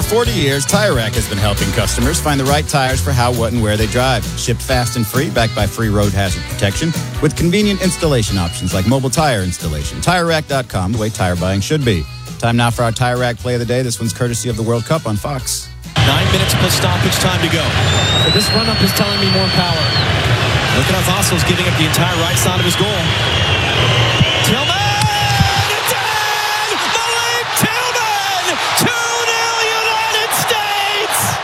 40 years, Tire Rack has been helping customers find the right tires for how, what, and where they drive. Shipped fast and free, backed by free road hazard protection, with convenient installation options like mobile tire installation. TireRack.com, the way tire buying should be. Time now for our Tire Rack play of the day. This one's courtesy of the World Cup on Fox. 9 minutes plus stoppage time to go. So this run-up is telling me more power. Look at how Vasil's giving up the entire right side of his goal. Tillman! It's in! Malik Tillman! 2-0 United States!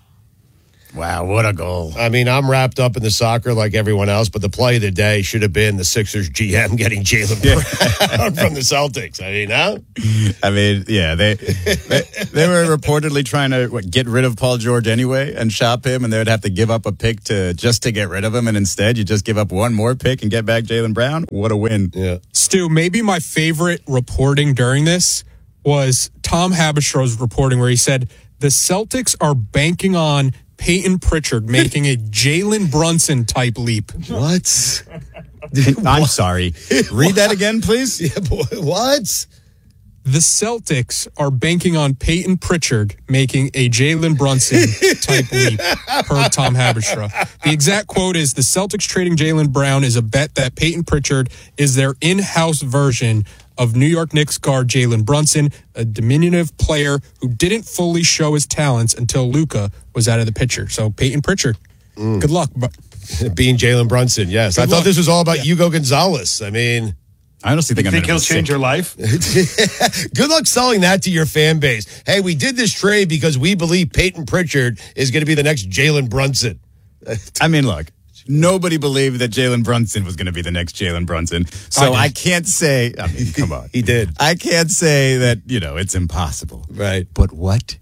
Wow, what a goal. I mean, I'm wrapped up in the soccer like everyone else, but the play of the day should have been the Sixers GM getting Jaylen Brown from the Celtics. I mean, huh? I mean, yeah, they were reportedly trying to get rid of Paul George anyway and shop him, and they would have to give up a pick just to get rid of him, and instead you just give up one more pick and get back Jaylen Brown. What a win. Yeah. Stu, maybe my favorite reporting during this was Tom Haberstroh's reporting where he said the Celtics are banking on Peyton Pritchard making a Jalen Brunson type leap. What? I'm sorry. Read that again, please. Yeah, boy, what? The Celtics are banking on Peyton Pritchard making a Jalen Brunson type leap, per Tom Haberstroh. The exact quote is, the Celtics trading Jaylen Brown is a bet that Peyton Pritchard is their in-house version of New York Knicks guard Jalen Brunson, a diminutive player who didn't fully show his talents until Luka was out of the picture. So Peyton Pritchard, good luck. Being Jalen Brunson, yes. I thought this was all about Hugo Gonzalez. I mean, I honestly think he'll change your life? Good luck selling that to your fan base. Hey, we did this trade because we believe Peyton Pritchard is going to be the next Jalen Brunson. I mean, look, nobody believed that Jalen Brunson was going to be the next Jalen Brunson. So I can't say, I mean, come on. He did. I can't say that, it's impossible. Right. But what?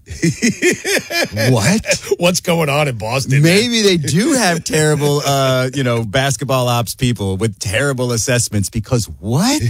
What? What's going on in Boston? Maybe they do have terrible, basketball ops people with terrible assessments because what?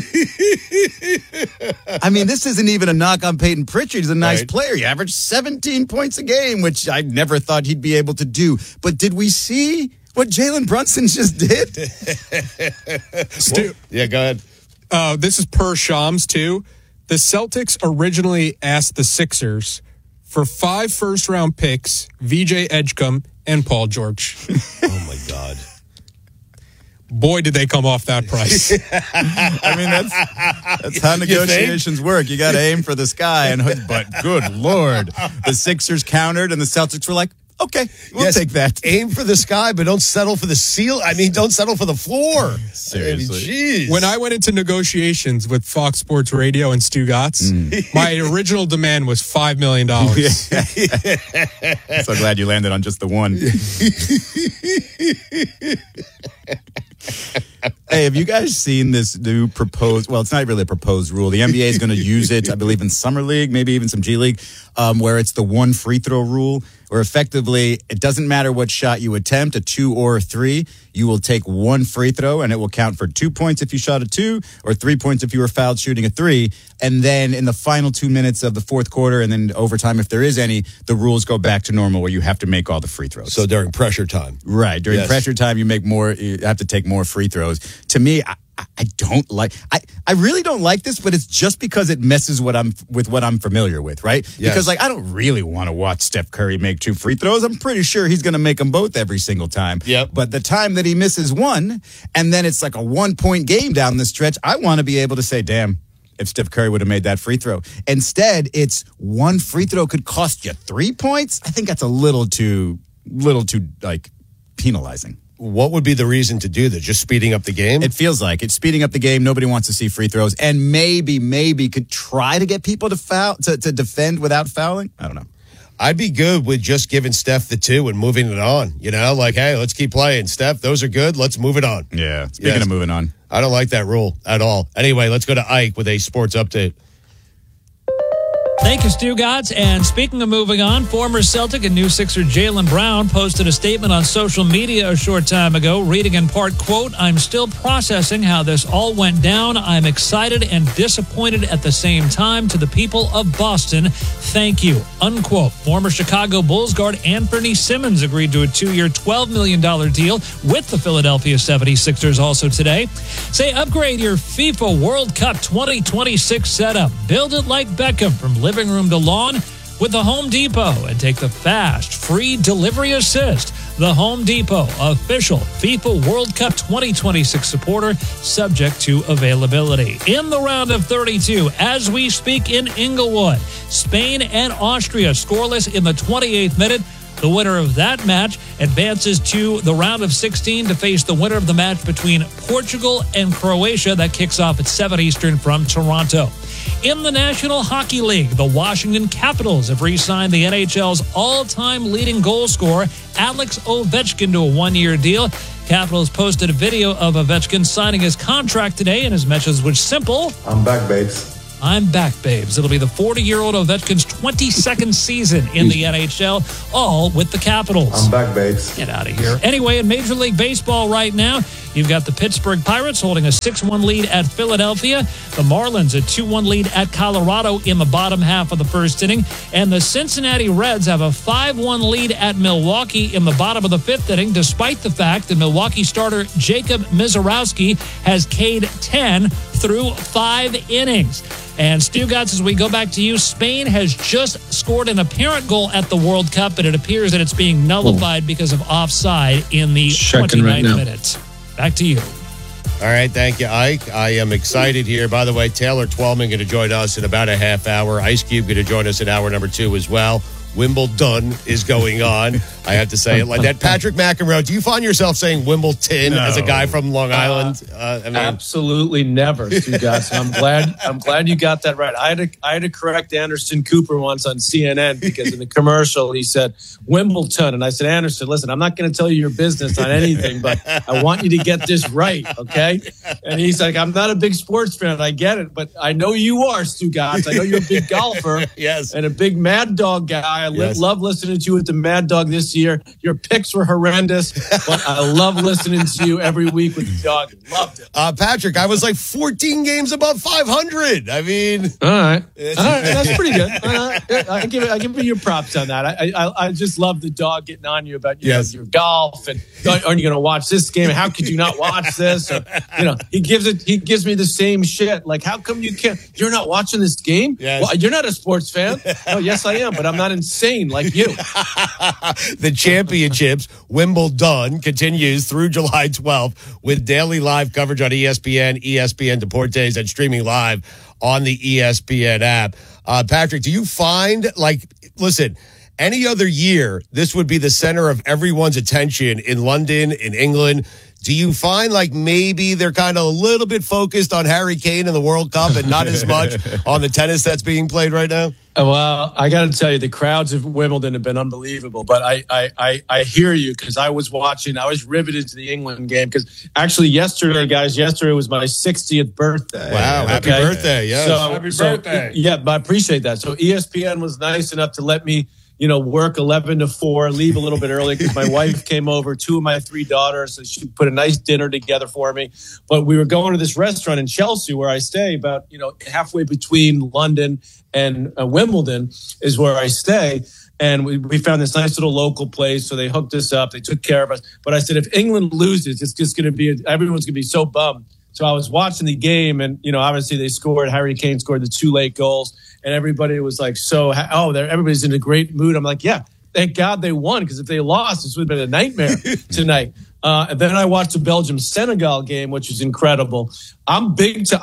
I mean, this isn't even a knock on Peyton Pritchard. He's a nice player. He averaged 17 points a game, which I never thought he'd be able to do. But did we see what Jalen Brunson just did? Stu, yeah, go ahead. This is per Shams, too. The Celtics originally asked the Sixers for 5 first-round picks, VJ Edgecombe, and Paul George. Oh, my God. Boy, did they come off that price. I mean, that's how negotiations work. You got to aim for the sky. But good Lord, the Sixers countered, and the Celtics were like, okay, we'll take that. Aim for the sky, but don't settle for the ceiling. I mean, don't settle for the floor. Seriously. Jeez. When I went into negotiations with Fox Sports Radio and Stu Gatz, my original demand was $5 million. I'm so glad you landed on just the one. Hey, have you guys seen this new proposed, well, it's not really a proposed rule. The NBA is going to use it, I believe, in Summer League, maybe even some G League, where it's the 1 free throw rule, where effectively it doesn't matter what shot you attempt, a 2 or a 3, you will take 1 free throw and it will count for 2 points if you shot a 2 or 3 points if you were fouled shooting a 3. And then in the final 2 minutes of the fourth quarter and then overtime, if there is any, the rules go back to normal where you have to make all the free throws. So during pressure time. Right. During pressure time, you have to take more free throws. To me, I don't like. I really don't like this, but it's just because it messes with what I'm familiar with, right? Yes. Because I don't really want to watch Steph Curry make 2 free throws. I'm pretty sure he's going to make them both every single time. Yep. But the time that he misses one, and then it's like a 1-point game down the stretch, I want to be able to say, damn, if Steph Curry would have made that free throw. Instead, it's 1 free throw could cost you 3 points. I think that's a little too penalizing. What would be the reason to do that? Just speeding up the game? It feels like it's speeding up the game. Nobody wants to see free throws, and maybe could try to get people to foul to defend without fouling. I don't know. I'd be good with just giving Steph the 2 and moving it on. Like, hey, let's keep playing. Steph, those are good. Let's move it on. Yeah. Speaking of moving on, I don't like that rule at all. Anyway, let's go to Ike with a sports update. Thank you, Stu Gatz. And speaking of moving on, former Celtic and new Sixer Jaylen Brown posted a statement on social media a short time ago, reading in part, quote, "I'm still processing how this all went down. I'm excited and disappointed at the same time. To the people of Boston, thank you," unquote. Former Chicago Bulls guard Anthony Simmons agreed to a 2-year, $12 million deal with the Philadelphia 76ers also today. Say, upgrade your FIFA World Cup 2026 setup. Build it like Beckham from living room to lawn. with the Home Depot and take the fast, free delivery assist. The Home Depot, official FIFA World Cup 2026 supporter, subject to availability. In the round of 32, as we speak in Inglewood, Spain and Austria scoreless in the 28th minute. The winner of that match advances to the round of 16 to face the winner of the match between Portugal and Croatia. That kicks off at 7 Eastern from Toronto. In the National Hockey League, the Washington Capitals have re-signed the NHL's all-time leading goal scorer, Alex Ovechkin, to a one-year deal. Capitals posted a video of Ovechkin signing his contract today, and his message was simple. I'm back, babes. I'm back, babes. It'll be the 40-year-old Ovechkin's 22nd season in the NHL, all with the Capitals. I'm back, babes. Get out of here. Anyway, in Major League Baseball right now, you've got the Pittsburgh Pirates holding a 6-1 lead at Philadelphia. The Marlins a 2-1 lead at Colorado in the bottom half of the first inning. And the Cincinnati Reds have a 5-1 lead at Milwaukee in the bottom of the fifth inning, despite the fact that Milwaukee starter Jacob Mizorowski has K'd 10 through 5 innings. And Stugotz, as we go back to you, Spain has just scored an apparent goal at the World Cup, but it appears that it's being nullified because of offside in the 29th minute. Back to you. All right, thank you, Ike. I am excited here. By the way, Taylor Twellman going to join us in about a half hour. Ice Cube going to join us in hour number 2 as well. Wimbledon is going on. I have to say it like that. Patrick McEnroe, do you find yourself saying Wimbledon as a guy from Long Island? Absolutely never, Stugotz. I'm glad you got that right. I had to correct Anderson Cooper once on CNN because in the commercial he said Wimbledon, and I said, Anderson, listen, I'm not going to tell you your business on anything, but I want you to get this right, okay? And he's like, I'm not a big sports fan. I get it, but I know you are, Stugotz. I know you're a big golfer, yes, and a big Mad Dog guy. I love listening to you with the Mad Dog this year. Your picks were horrendous, but I love listening to you every week with the dog. Loved it. Patrick, I was like 14 games above 500. I mean, all right, that's pretty good. I give you your props on that. I just love the dog getting on you about your golf and aren't you going to watch this game? How could you not watch this? Or, he gives me the same shit. Like, how come you're not watching this game? Yes. Well, you're not a sports fan. Oh, yes, I am, but I'm not insane like you. The championships, Wimbledon, continues through July 12th with daily live coverage on ESPN, ESPN Deportes, and streaming live on the ESPN app. Patrick, do you find, listen, any other year, this would be the center of everyone's attention in London, in England. Do you find maybe they're kind of a little bit focused on Harry Kane and the World Cup and not as much on the tennis that's being played right now? Well, I got to tell you, the crowds of Wimbledon have been unbelievable. But I hear you because I was watching. I was riveted to the England game because actually yesterday was my 60th birthday. Wow, happy birthday! Yeah, happy birthday. Yeah, I appreciate that. So ESPN was nice enough to let me work 11 to 4, leave a little bit early because my wife came over, 2 of my 3 daughters, so she put a nice dinner together for me. But we were going to this restaurant in Chelsea where I stay, about halfway between London and Wimbledon is where I stay. And we found this nice little local place, so they hooked us up. They took care of us. But I said, if England loses, it's just going to be everyone's going to be so bummed. So I was watching the game, and obviously they scored. Harry Kane scored the 2 late goals. And everybody was like, everybody's in a great mood. I'm like, yeah, thank God they won, because if they lost, this would have been a nightmare tonight. And then I watched the Belgium-Senegal game, which is incredible. I'm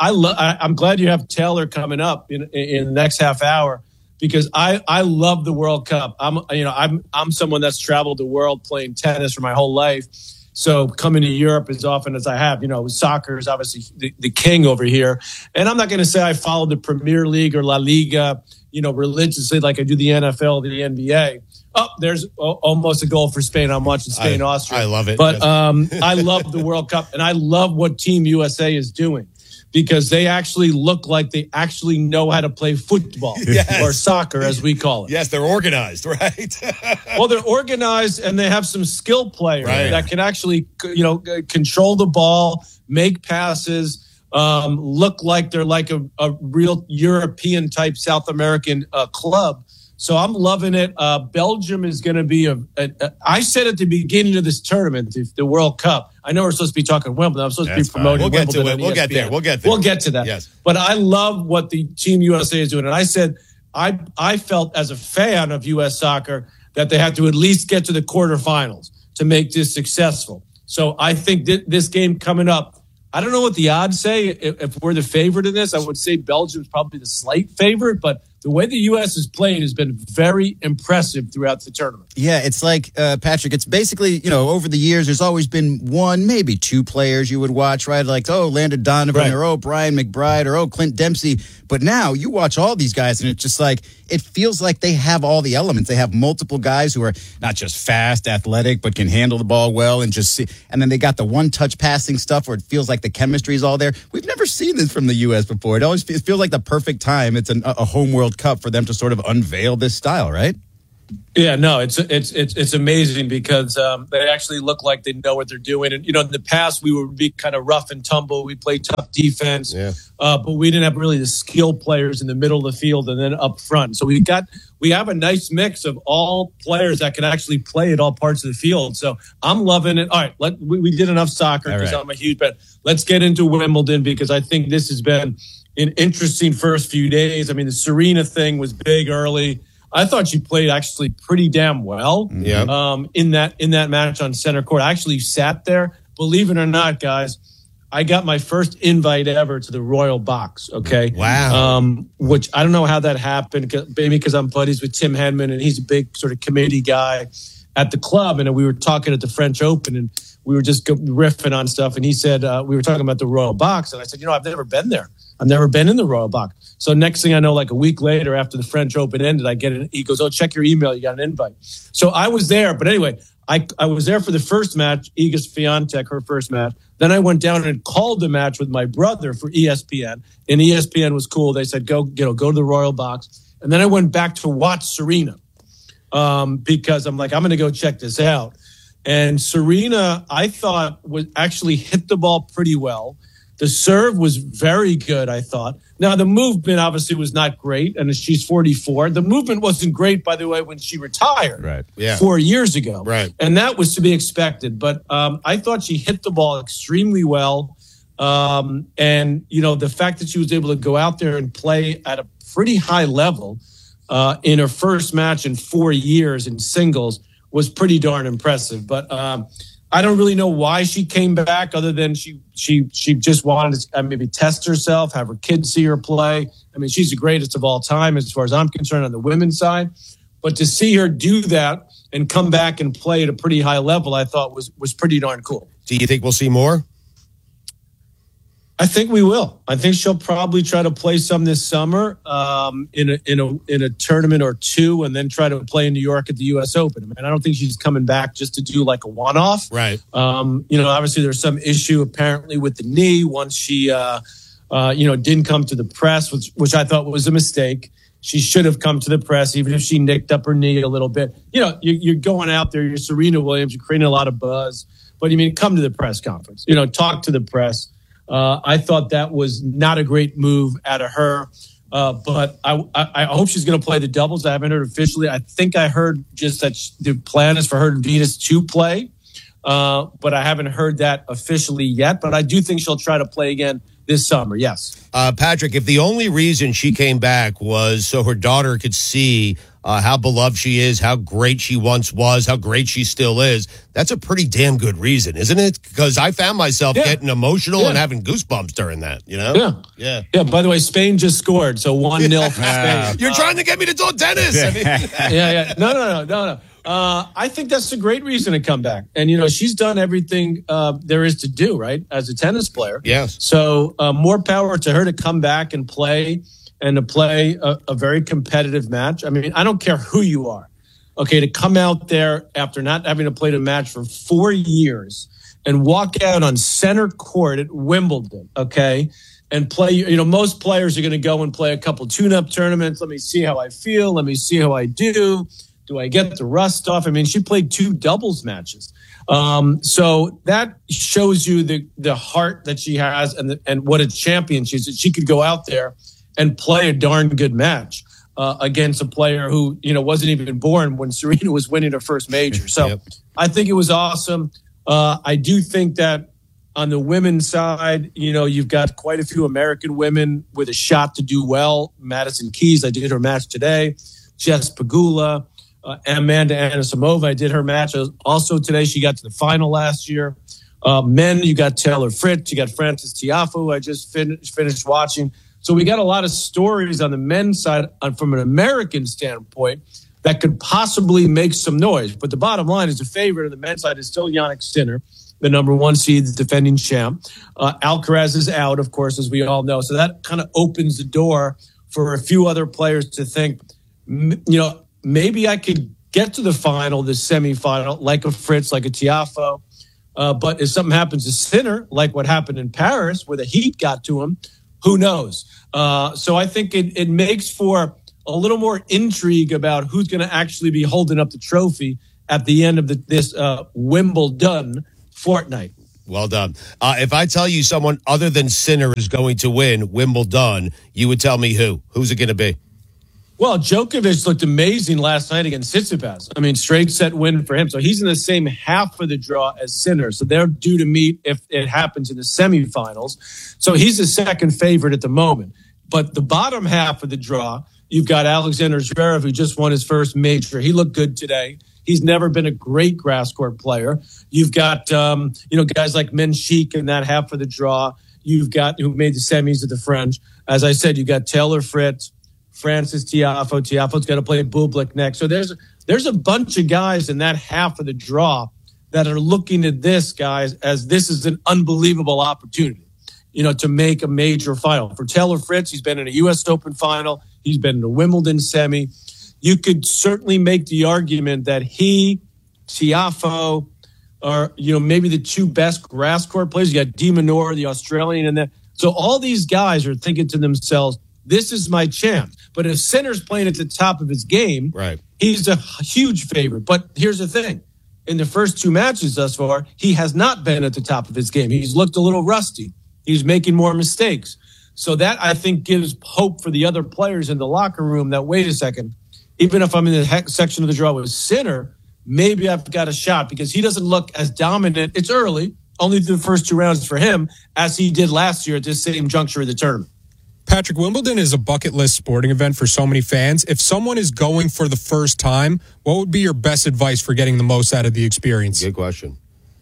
glad you have Taylor coming up in the next half hour, because I love the World Cup. I'm someone that's traveled the world playing tennis for my whole life. So coming to Europe as often as I have, soccer is obviously the king over here. And I'm not going to say I follow the Premier League or La Liga, religiously like I do the NFL, the NBA. Oh, there's almost a goal for Spain. I'm watching Spain, Austria. I love it. But I love the World Cup, and I love what Team USA is doing, because they actually look like they actually know how to play football or soccer, as we call it. Yes, they're organized, right? Well, they're organized, and they have some skill players that can actually, control the ball, make passes, look like they're like a real European type South American club. So I'm loving it. Belgium is going to be I said at the beginning of this tournament, the World Cup, I know we're supposed to be talking Wimbledon. I'm supposed to be promoting Wimbledon. We'll get to it. We'll get there. We'll get to that. Yes. But I love what the Team USA is doing. And I said, I felt as a fan of U.S. soccer that they had to at least get to the quarterfinals to make this successful. So I think this game coming up, I don't know what the odds say. If we're the favorite in this, I would say Belgium's probably the slight favorite, but the way the U.S. has played has been very impressive throughout the tournament. Yeah, it's like, Patrick, it's basically, over the years, there's always been one, maybe two players you would watch, right? Like, Landon Donovan, right, or Brian McBride, or Clint Dempsey. But now you watch all these guys, and it's just like, it feels like they have all the elements. They have multiple guys who are not just fast, athletic, but can handle the ball well and just see. And then they got the one-touch passing stuff where it feels like the chemistry is all there. We've never seen this from the U.S. before. It feels like the perfect time. It's a home World Cup for them to sort of unveil this style, right? Yeah, no, it's amazing because they actually look like they know what they're doing. And, in the past, we would be kind of rough and tumble. We played tough defense, but we didn't have really the skill players in the middle of the field and then up front. So we have a nice mix of all players that can actually play at all parts of the field. So I'm loving it. All right, we did enough soccer because I'm a huge fan. Let's get into Wimbledon because I think this has been an interesting first few days. I mean, the Serena thing was big early. I thought she played actually pretty damn well in that match on center court. I actually sat there. Believe it or not, guys, I got my first invite ever to the Royal Box, okay? Wow. Which I don't know how that happened, maybe because I'm buddies with Tim Henman, and he's a big sort of committee guy at the club. And we were talking at the French Open, and we were just riffing on stuff. And he said, we were talking about the Royal Box. And I said, I've never been there. I've never been in the Royal Box. So next thing I know, like a week later after the French Open ended, I get it. He goes, check your email. You got an invite. So I was there. But anyway, I was there for the first match, Iga Swiatek, her first match. Then I went down and called the match with my brother for ESPN. And ESPN was cool. They said, go to the Royal Box. And then I went back to watch Serena because I'm like, I'm going to go check this out. And Serena, I thought, was actually hit the ball pretty well. The serve was very good, I thought. Now, the movement obviously was not great, and she's 44. The movement wasn't great, by the way, when she retired 4 years ago. Right. And that was to be expected. But I thought she hit the ball extremely well. And, the fact that she was able to go out there and play at a pretty high level in her first match in 4 years in singles was pretty darn impressive. But I don't really know why she came back other than she just wanted to maybe test herself, have her kids see her play. I mean, she's the greatest of all time as far as I'm concerned on the women's side. But to see her do that and come back and play at a pretty high level, I thought was pretty darn cool. Do you think we'll see more? I think we will. I think she'll probably try to play some this summer in a tournament or two, and then try to play in New York at the U.S. Open. I mean, I don't think she's coming back just to do like a one-off. Right. Obviously there's some issue apparently with the knee once she, didn't come to the press, which I thought was a mistake. She should have come to the press, even if she nicked up her knee a little bit. You're going out there, you're Serena Williams, you're creating a lot of buzz, but come to the press conference, talk to the press. I thought that was not a great move out of her, but I hope she's going to play the doubles. I haven't heard officially. I think I heard just that the plan is for her and Venus to play, but I haven't heard that officially yet. But I do think she'll try to play again this summer, yes. Patrick, if the only reason she came back was so her daughter could see how beloved she is, how great she once was, how great she still is, that's a pretty damn good reason, isn't it? Because I found myself getting emotional and having goosebumps during that, Yeah. By the way, Spain just scored, so 1-0 for Spain. You're trying to get me to talk tennis. Yeah. No. I think that's a great reason to come back. And, she's done everything there is to do, right, as a tennis player. Yes. So more power to her to come back and play a very competitive match. I mean, I don't care who you are. Okay, to come out there after not having to play a match for 4 years and walk out on center court at Wimbledon, okay, and play, most players are going to go and play a couple tune-up tournaments. Let me see how I feel. Let me see how I do. Do I get the rust off? I mean, she played 2 doubles matches. So that shows you the heart that she has and what a champion she is. That she could go out there and play a darn good match against a player who, wasn't even born when Serena was winning her first major. So I think it was awesome. I do think that On the women's side, you've got quite a few American women with a shot to do well. Madison Keys, I did her match today. Jess Pegula, Amanda Anisimova, I did her match also today. She got to the final last year. Men, you got Taylor Fritz, you got Francis Tiafoe, who I just finished watching. So we got a lot of stories on the men's side from an American standpoint that could possibly make some noise. But the bottom line is the favorite on the men's side is still Jannik Sinner, the number 1 seed, the defending champ. Alcaraz is out, of course, as we all know. So that kind of opens the door for a few other players to think, maybe I could get to the final, the semifinal, like a Fritz, like a Tiafoe. But if something happens to Sinner, like what happened in Paris, where the heat got to him, who knows? So I think it makes for a little more intrigue about who's going to actually be holding up the trophy at the end of this Wimbledon fortnight. Well done. If I tell you someone other than Sinner is going to win Wimbledon, you would tell me who? Who's it going to be? Well, Djokovic looked amazing last night against Tsitsipas. I mean, straight set win for him. So he's in the same half of the draw as Sinner. So they're due to meet if it happens in the semifinals. So he's the second favorite at the moment. But the bottom half of the draw, you've got Alexander Zverev, who just won his first major. He looked good today. He's never been a great grass court player. You've got, guys like Menchik in that half of the draw. You've got who made the semis of the French. As I said, you've got Taylor Fritz, Francis Tiafoe. Tiafoe's got to play Bublik next. So there's a bunch of guys in that half of the draw that are looking at this, guys, as this is an unbelievable opportunity, to make a major final. For Taylor Fritz, he's been in a U.S. Open final. He's been in a Wimbledon semi. You could certainly make the argument that he, Tiafoe, are, maybe the 2 best grass court players. You got De Minaur, the Australian, and that. So all these guys are thinking to themselves, this is my chance. But if Sinner's playing at the top of his game, right, he's a huge favorite. But here's the thing. In the first 2 matches thus far, he has not been at the top of his game. He's looked a little rusty. He's making more mistakes. So that, I think, gives hope for the other players in the locker room that, wait a second, even if I'm in the section of the draw with Sinner, maybe I've got a shot because he doesn't look as dominant. It's early, only the first 2 rounds for him, as he did last year at this same juncture of the tournament. Patrick, Wimbledon is a bucket list sporting event for so many fans. If someone is going for the first time, what would be your best advice for getting the most out of the experience? Good question.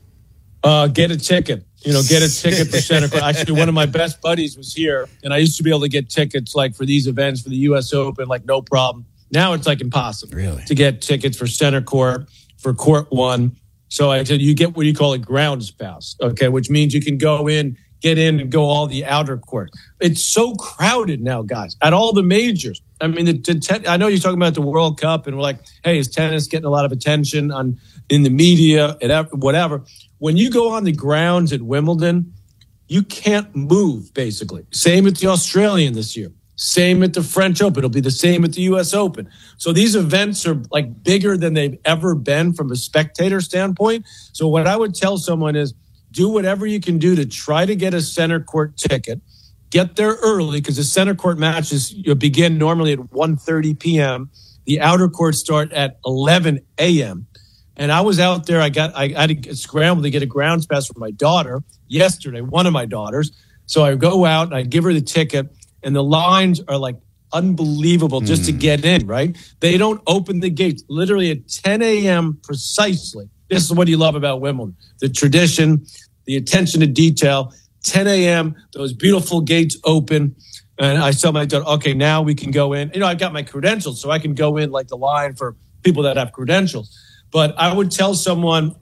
Get a ticket. Get a ticket for center court. Actually, one of my best buddies was here, and I used to be able to get tickets like for these events, for the U.S. Open, like no problem. Now it's like impossible to get tickets for center court, for court 1. So I said you get what you call a grounds pass, okay, which means you can go in, get in and go all the outer court. It's so crowded now, guys, at all the majors. I mean, I know you're talking about the World Cup and we're like, hey, is tennis getting a lot of attention in the media and whatever. When you go on the grounds at Wimbledon, you can't move, basically. Same at the Australian this year. Same at the French Open. It'll be the same at the U.S. Open. So these events are like bigger than they've ever been from a spectator standpoint. So what I would tell someone is do whatever you can do to try to get a center court ticket. Get there early because the center court matches begin normally at 1:30 p.m. The outer courts start at 11 a.m. And I was out there. I had to scramble to get a grounds pass for my daughter yesterday, one of my daughters. So I go out and I give her the ticket. And the lines are like unbelievable just to get in, right? They don't open the gates literally at 10 a.m. precisely. This is what you love about Wimbledon. The tradition, the attention to detail. 10 a.m., those beautiful gates open. And I tell my daughter, okay, now we can go in. I've got my credentials, so I can go in like the line for people that have credentials. But I would tell someone,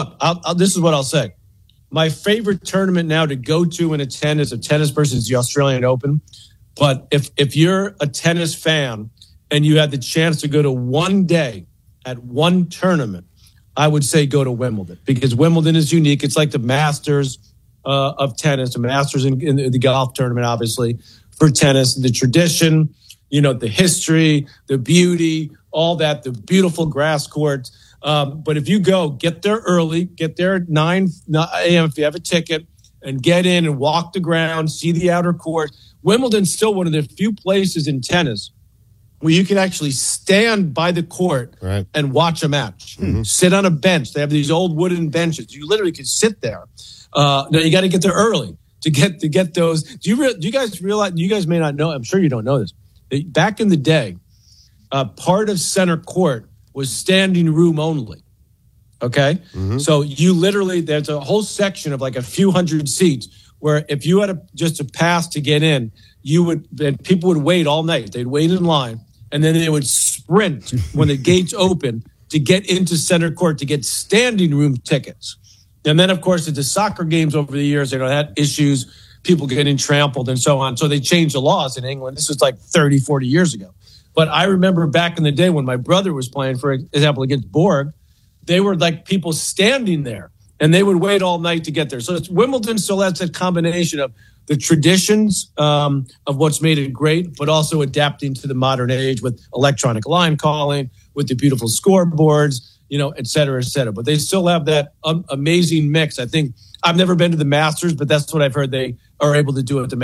this is what I'll say. My favorite tournament now to go to and attend as a tennis person is the Australian Open. But if you're a tennis fan and you had the chance to go to one day at one tournament, I would say go to Wimbledon because Wimbledon is unique. It's like the Masters of tennis, the Masters in the golf tournament, obviously, for tennis. The tradition, the history, the beauty, all that, the beautiful grass courts. But if you get there early, get there at 9 a.m. if you have a ticket, and get in and walk the ground, see the outer court. Wimbledon's still one of the few places in tennis where you can actually stand by the court and watch a match. Mm-hmm. Sit on a bench. They have these old wooden benches. You literally can sit there. No, you got to get there early to get those. Do you guys realize? You guys may not know. I'm sure you don't know this. Back in the day, part of center court was standing room only. Okay, so you literally there's a whole section of like a few hundred seats where if you had just a pass to get in, people would wait all night. They'd wait in line, and then they would sprint when the gates open to get into center court to get standing room tickets. And then, of course, at the soccer games over the years, they had issues, people getting trampled and so on. So they changed the laws in England. This was like 30, 40 years ago. But I remember back in the day when my brother was playing, for example, against Borg, they were like people standing there and they would wait all night to get there. So Wimbledon still has that combination of the traditions of what's made it great, but also adapting to the modern age with electronic line calling, with the beautiful scoreboards, et cetera, et cetera. But they still have that amazing mix. I think I've never been to the Masters, but that's what I've heard they are able to do at the Masters.